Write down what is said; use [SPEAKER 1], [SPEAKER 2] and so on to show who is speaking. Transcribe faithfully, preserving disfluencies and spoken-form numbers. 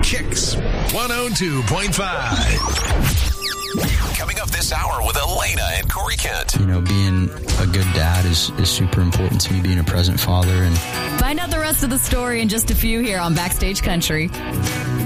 [SPEAKER 1] Kicks one oh two point five. Coming up this hour with Elena and Corey Kent.
[SPEAKER 2] You know, being a good dad is, is super important to me, being a present father. And
[SPEAKER 3] find out the rest of the story in just a few here on Backstage Country.